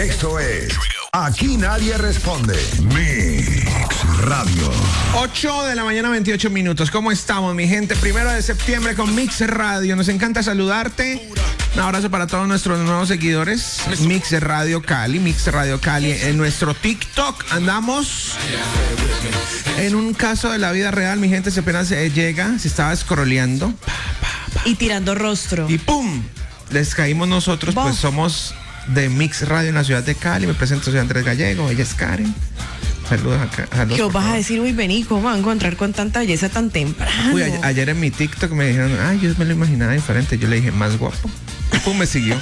Esto es Aquí Nadie Responde. Mix Radio. 8 de la mañana, 28 minutos. ¿Cómo estamos, mi gente? 1 de septiembre con Mix Radio. Nos encanta saludarte. Un abrazo para todos nuestros nuevos seguidores. Mix Radio Cali, Mix Radio Cali. En nuestro TikTok andamos en un caso de la vida real. Mi gente, se apenas llega, se estaba scrolleando. Y tirando rostro. Y ¡pum! Les caímos nosotros, pues somos de Mix Radio en la ciudad de Cali. Me presento, soy Andrés Gallego, ella es Karen. Saludos acá. ¿Qué os vas a decir? Uy, vení, ¿cómo van a encontrar con tanta belleza tan temprano? Uy, ayer en mi TikTok me dijeron, yo me lo imaginaba diferente. Yo le dije, más guapo. Y pum, me siguió.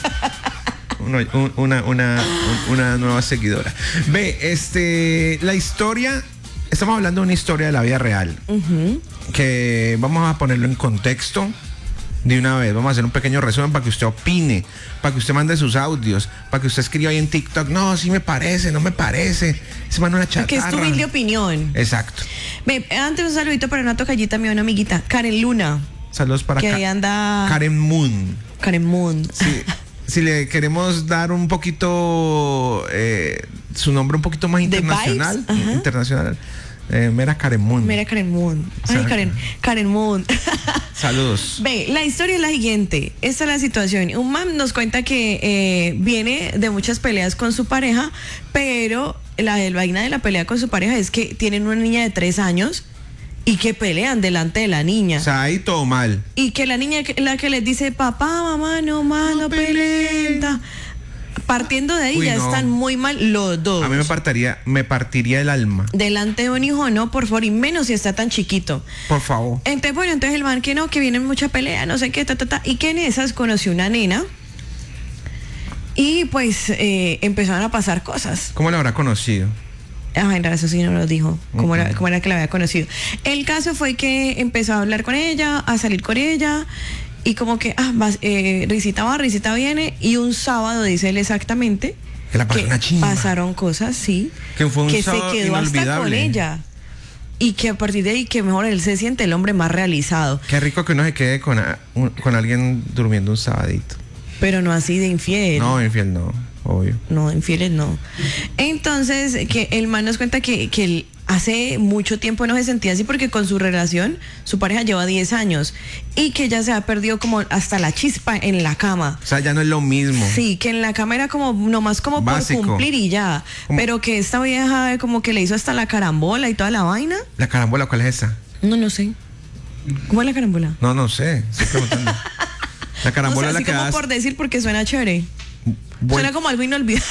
Una nueva seguidora. Ve, la historia, estamos hablando de una historia de la vida real. Que vamos a ponerlo en contexto de una vez. Vamos a hacer un pequeño resumen para que usted opine, para que usted mande sus audios, para que usted escriba ahí en TikTok, no, sí me parece, no me parece, se manda una chatarra. Que es tu humilde opinión. Exacto. Ve, antes un saludito para una tocallita mía, una amiguita, Karen Luna. Saludos para que ahí anda Karen Moon. Karen Moon. Sí, si le queremos dar un poquito su nombre un poquito más internacional. Internacional. Mera Karen Moon. Mera Karen Moon. Ay, Karen Moon. Saludos. Ve, la historia es la siguiente. Esta es la situación. Un man nos cuenta que viene de muchas peleas con su pareja, pero la vaina de la pelea con su pareja es que tienen una niña de 3 años y que pelean delante de la niña. O sea, ahí todo mal. Y que la niña la que les dice, papá, mamá, no peleen. Partiendo de ahí, ya están muy mal los dos. A mí me partiría el alma. Delante de un hijo, no, por favor, y menos si está tan chiquito. Por favor. Entonces el man que no, que viene mucha pelea, no sé qué, y que en esas conoció una nena y pues empezaron a pasar cosas. ¿Cómo la habrá conocido? En realidad eso sí no lo dijo, cómo era que la había conocido. El caso fue que empezó a hablar con ella, a salir con ella. Y como que, risita viene. Y un sábado, dice él exactamente, que la pasó una chimba. Pasaron cosas, sí. Que fue un que sábado se quedó hasta con ella. Y que a partir de ahí, que mejor él se siente el hombre más realizado. Qué rico que uno se quede con alguien durmiendo un sabadito. Pero no así de infiel. No, infiel no, obvio. No, infieles no. Entonces, que el man nos cuenta que él hace mucho tiempo no se sentía así porque con su relación, su pareja lleva 10 años y que ya se ha perdido como hasta la chispa en la cama. O sea, ya no es lo mismo. Sí, que en la cama era como nomás como básico, por cumplir y ya. Pero que esta vieja como que le hizo hasta la carambola y toda la vaina. ¿La carambola cuál es esa? No sé. ¿Cómo es la carambola? No sé, estoy preguntando. La carambola o sea, es la que como por decir porque suena chévere. Suena como algo inolvidable.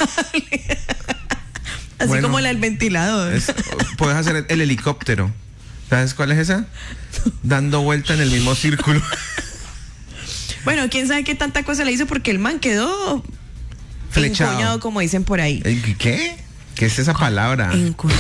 Así como la del ventilador. Puedes hacer el helicóptero. ¿Sabes cuál es esa? Dando vuelta en el mismo círculo. Bueno, quién sabe qué tanta cosa le hizo porque el man quedó flechado, encoñado, como dicen por ahí. ¿Qué? ¿Qué es esa palabra?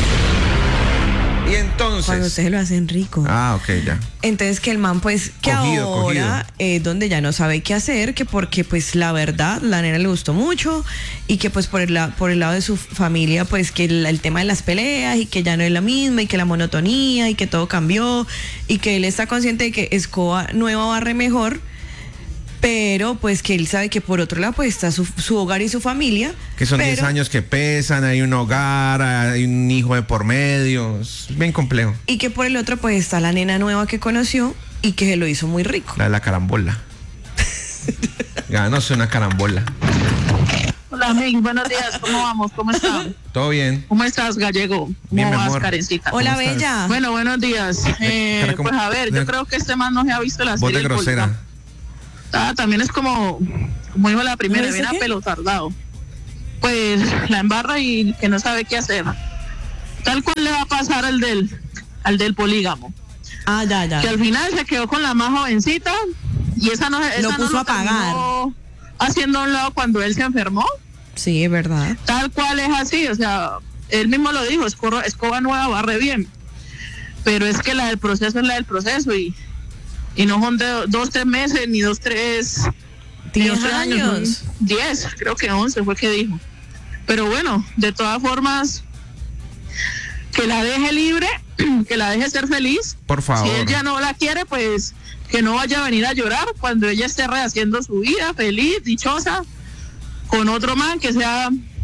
Y entonces, cuando ustedes lo hacen rico. Ok, ya. Entonces que el man pues que ahora es donde ya no sabe qué hacer, que porque pues la verdad la nena le gustó mucho y que pues por el lado de su familia pues que el tema de las peleas y que ya no es la misma y que la monotonía y que todo cambió y que él está consciente de que escoba nueva barre mejor. Pero pues que él sabe que por otro lado pues está su hogar y su familia. Que son 10 años que pesan, hay un hogar, hay un hijo de por medio, es bien complejo. Y que por el otro pues está la nena nueva que conoció y que se lo hizo muy rico. La de la carambola. Ya no soy una carambola. Hola, Ming, buenos días, ¿cómo vamos? ¿Cómo están? Todo bien. ¿Cómo estás, Gallego? Bien, ¿Cómo mi vas, amor? Karencita? Hola, bella. Bueno, buenos días. Pues a ver, yo creo que este man no se ha visto la serie. Voz de grosera. También es como dijo la primera, ¿No viene a qué? pelo tardado. Pues la embarra y que no sabe qué hacer. Tal cual le va a pasar al del polígamo. Ya. Que al final se quedó con la más jovencita y esa no Lo puso a pagar. Haciendo a un lado cuando él se enfermó. Sí, es verdad. Tal cual es así, o sea, él mismo lo dijo, escoba nueva barre bien. Pero es que la del proceso es la del proceso y no son de 2-3 meses, ni 2-3 10 años. 10, creo que 11 fue que dijo. Pero bueno, de todas formas, que la deje libre, que la deje ser feliz. Por favor. Si ella no la quiere, pues que no vaya a venir a llorar cuando ella esté rehaciendo su vida, feliz, dichosa, con otro man que sea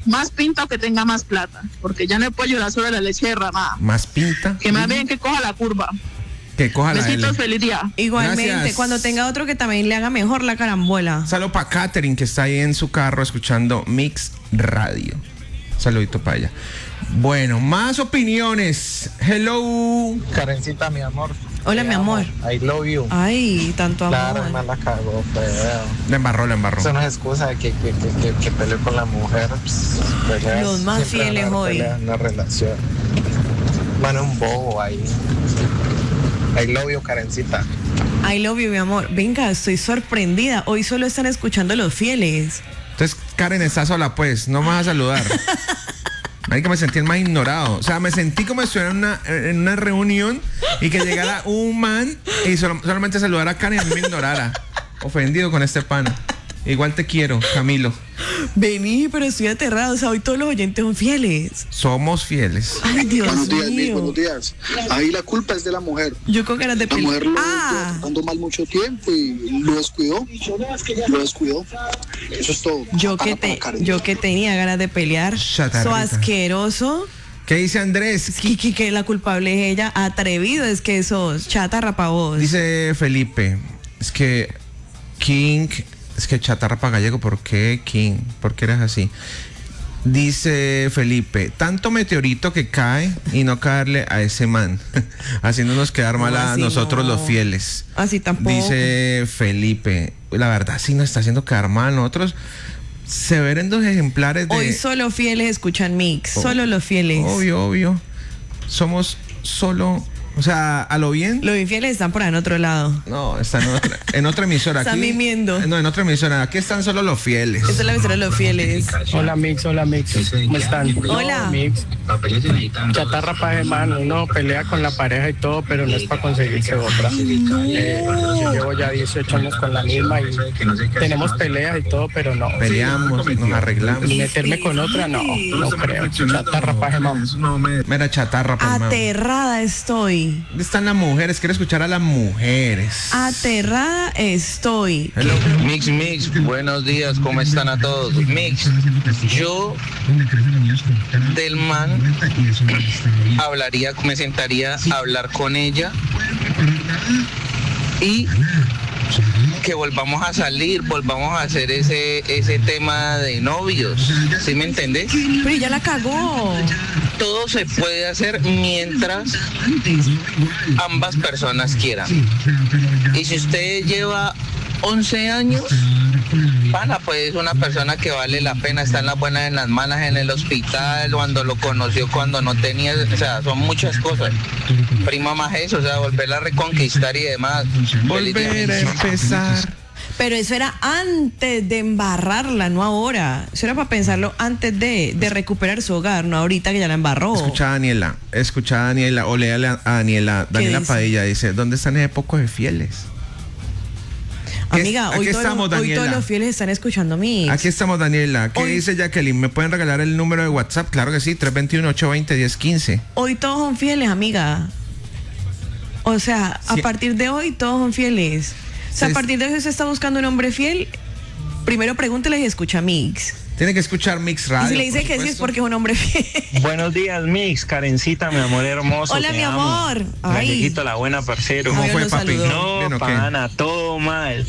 más pinta o que tenga más plata, porque ya no puedo llorar sobre la leche derramada. ¿Más pinta? Que más bien que coja la curva. Que coja la L. Besitos, feliz día. Igualmente, Gracias. cuando tenga otro que también le haga mejor la carambola. Saludo para Katherine, que está ahí en su carro escuchando Mix Radio. Saludito para ella. Bueno, más opiniones. Hello. Karencita, mi amor. Hola, mi amor. I love you. Ay, tanto amor. Claro, me la cagó, feo. La embarró. Eso no es excusa de que peleó con la mujer. Peleas, Los más siempre van a fieles haber hoy. peleas en una relación. Mano, un bobo ahí. I love you, Karencita. I love you, mi amor. Venga, estoy sorprendida. Hoy solo están escuchando los fieles. Entonces, Karen está sola, pues. No me vas a saludar. Ahí que me sentí el más ignorado. O sea, me sentí como si estuviera en una reunión y que llegara un man y solamente saludara a Karen y a mí me ignorara. Ofendido con este pana. Igual te quiero, Camilo. Vení, pero estoy aterrado. O sea, hoy todos los oyentes son fieles. Somos fieles. Ay, Dios Buenos días, Mick, mío. buenos días. Ahí la culpa es de la mujer. Yo con ganas de La mujer pelear. lo estuvo tratando mal mucho tiempo y lo descuidó. Eso es todo. Yo Para Karen. que tenía ganas de pelear. Chatarrita. So asqueroso. ¿Qué dice Andrés? Que la culpable es ella. Atrevido es que sos. Chatarra pa' vos. Dice Felipe. Es que King... Es que chatarra para gallego. ¿Por qué King? ¿Por qué eres así? Dice Felipe, tanto meteorito que cae y no caerle a ese man, haciéndonos quedar mal a así nosotros no. los fieles. Así tampoco. Dice Felipe, la verdad sí nos está haciendo quedar mal a nosotros. Severendos ejemplares de... Hoy solo fieles escuchan Mix. Solo los fieles. Obvio. Somos solo... O sea, a lo bien... Los infieles están por ahí en otro lado. No, están en otra emisora. Están Aquí, mimiendo. No, en otra emisora. Aquí están solo los fieles. Esta es la visera de los fieles. Hola Mix, ¿cómo están? Hola. No, Mix, chatarra para hermano, uno pelea con la pareja y todo, pero no es para conseguirse otra. Yo llevo ya 18 años con la misma y tenemos peleas y todo, pero no. Peleamos, nos arreglamos. Y meterme con otra, no creo. Chatarra para hermano. Mera chatarra, por mano. Aterrada estoy. ¿Dónde están las mujeres? Quiero escuchar a las mujeres. Aterrada estoy. Hello. Mix, buenos días, ¿cómo están a todos? Mix, yo del man me sentaría a hablar con ella y que volvamos a salir, volvamos a hacer ese tema de novios, ¿sí me entendés? Pero ya la cagó. Todo se puede hacer mientras ambas personas quieran. Y si usted lleva 11 años, pana, pues es una persona que vale la pena, está en las buenas, en las malas, en el hospital, cuando lo conoció, cuando no tenía, o sea, son muchas cosas. Prima más eso, o sea, volverla a reconquistar y demás. Volver a empezar. Pero eso era antes de embarrarla, no ahora. Eso era para pensarlo antes de recuperar su hogar, no ahorita que ya la embarró. Escucha a Daniela, o léale a Daniela. Daniela dice? Padilla dice, ¿dónde están ese poco de fieles? Amiga, aquí estamos, hoy Daniela. todos los fieles están escuchando Mix. Aquí estamos, Daniela. ¿Qué Hoy- dice Jacqueline? ¿Me pueden regalar el número de WhatsApp? Claro que sí, 321-820-1015. Hoy todos son fieles, amiga. O sea, Sí. a partir de hoy todos son fieles. O sea, Sí. a partir de hoy usted está buscando un hombre fiel, primero pregúntele y escucha Mix. Tiene que escuchar Mix Radio. Y si le dice por que sí es supuesto. porque es un hombre fiel. Buenos días, Mix, Karencita, mi amor hermoso. Hola, te mi amo. amor. Ay. Galleguito, la buena, parcero. ¿Cómo Javier fue, nos papi? saludó. No, ¿Bien o qué? pana, todo mal.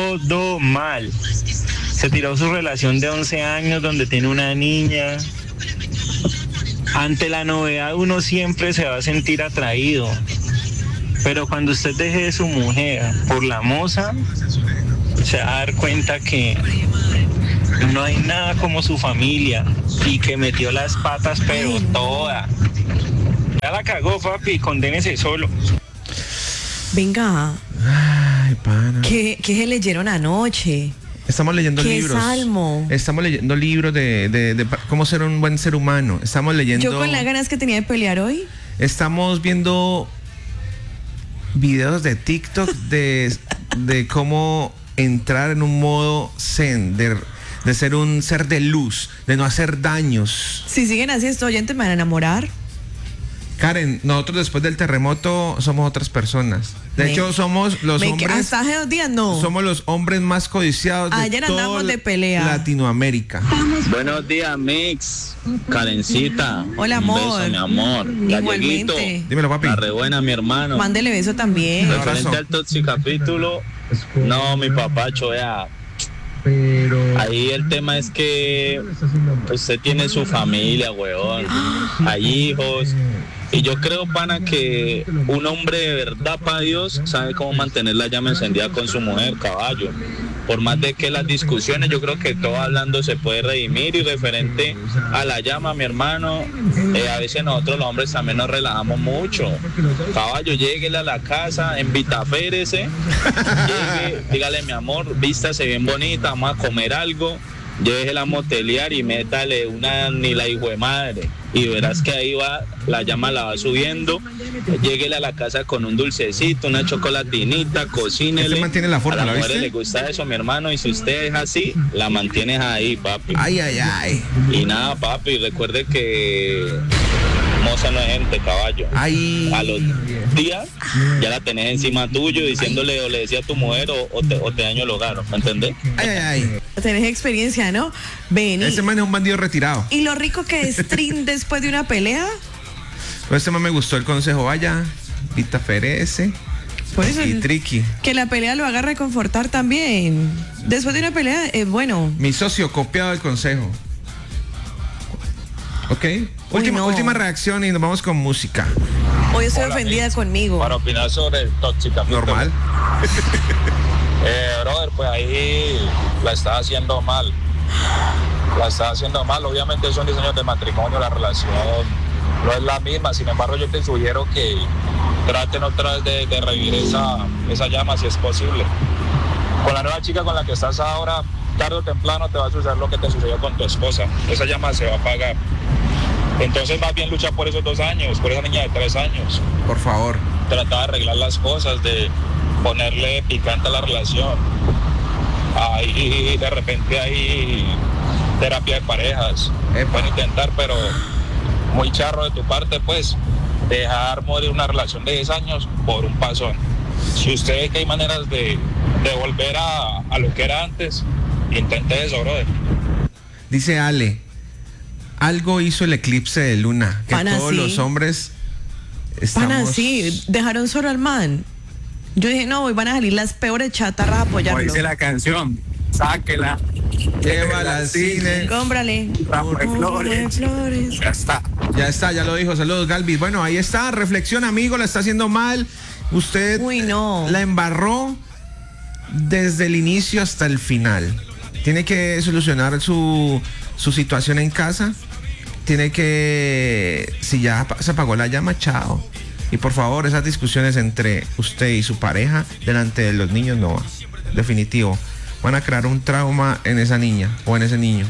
Se tiró su relación de 11 años donde tiene una niña. Ante la novedad uno siempre se va a sentir atraído. Pero cuando usted deje de su mujer por la moza, se va a dar cuenta que no hay nada como su familia y que metió las patas, pero toda. Ya la cagó, papi, condénese solo. Venga, Ay, pana. ¿qué se leyeron anoche? Estamos leyendo ¿Qué libros. salmo? Estamos leyendo libros de cómo ser un buen ser humano. Estamos leyendo... Yo con las ganas que tenía de pelear hoy. Estamos viendo videos de TikTok de cómo entrar en un modo zen, de ser un ser de luz, de no hacer daños. Si siguen así, estos oyentes me van a enamorar. Karen, nosotros después del terremoto somos otras personas. De hecho, somos los hombres. Hasta hace 2 días no. Somos los hombres más codiciados de ayer andamos de pelea. Latinoamérica. Buenos días, Mix. Karencita. Hola, amor. Un beso, mi amor. Igualmente. Galleguito. Dímelo, papi. La re buena, mi hermano. Mándele beso también. Referente al Toxicapítulo. No, mi papacho, vea. Ahí el tema es que usted tiene su familia, weón. Hay hijos. Y yo creo, pana, que un hombre de verdad para Dios sabe cómo mantener la llama encendida con su mujer, caballo. Por más de que las discusiones, yo creo que todo hablando se puede redimir. Y referente a la llama, mi hermano, a veces nosotros los hombres también nos relajamos mucho. Caballo, lléguele a la casa, invitaférese, llegue, dígale, mi amor, vístase bien bonita, vamos a comer algo. Llévela a motelear y métale una ni la hijo de madre. Y verás que ahí va, la llama la va subiendo. Lléguele a la casa con un dulcecito, una chocolatinita, cocínele. Este mantiene la forma, a las ¿la mujeres viste? les gusta eso, mi hermano. Y si usted es así, la mantienes ahí, papi. Ay, ay, ay. Y nada, papi, recuerde que moza no es gente, caballo. Ay. A los días ya la tenés encima tuyo diciéndole o le decía a tu mujer o te daño el hogar, ¿me entendés? Ay, ay, ay. Tenés experiencia, ¿no? Vení. Ese man es un bandido retirado. ¿Y lo rico que es Trin después de una pelea? Pues este man me gustó el consejo. Vaya, Vita Ferece Por eso y Triqui. que la pelea lo haga reconfortar también. Después de una pelea es bueno. Mi socio copiado el consejo. Ok. Última reacción y nos vamos con música. Hoy estoy ofendida conmigo. Para opinar sobre el Toxicapítulo. Normal. Brother, pues ahí la está haciendo mal. La está haciendo mal. Obviamente son diseños de matrimonio, la relación no es la misma. Sin embargo, yo te sugiero que traten otra vez de revivir esa llama si es posible. Con la nueva chica con la que estás ahora, tarde o temprano te va a suceder lo que te sucedió con tu esposa. Esa llama se va a apagar. Entonces más bien lucha por esos 2 años, por esa niña de 3 años. Por favor. Trata de arreglar las cosas, de ponerle picante a la relación. Ahí de repente hay terapia de parejas. Pueden intentar, pero muy charro de tu parte, pues, dejar morir una relación de 10 años por un pasón. Si usted ve que hay maneras de volver a lo que era antes, intente eso, brother. Dice Ale, algo hizo el eclipse de luna, que Pana, todos sí. los hombres estamos... Pana, sí, dejaron solo al man. Yo dije, no, hoy van a salir las peores chatarras a apoyarlo. Como dice la canción, sáquela, llévala al cine, cómprale ramo de flores. Ya está. Ya está, ya lo dijo. Saludos, Galvis. Bueno, ahí está. Reflexión, amigo. La está haciendo mal. Usted la embarró desde el inicio hasta el final. Tiene que solucionar su situación en casa. Tiene que... Si ya se apagó la llama, chao. Y por favor, esas discusiones entre usted y su pareja delante de los niños no va. Definitivo. Van a crear un trauma en esa niña o en ese niño.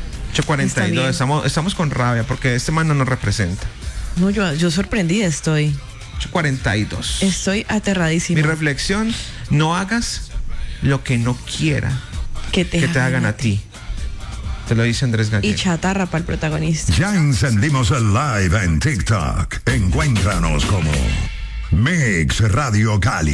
8:42. Estamos con rabia porque este man no nos representa. No, yo sorprendida estoy. 8:42. Estoy aterradísima. Mi reflexión, no hagas lo que no quiera que te hagan a ti. Te lo dice Andrés Gallego. Y chatarra para el protagonista. Ya encendimos el live en TikTok. Encuéntranos como Mix Radio Cali.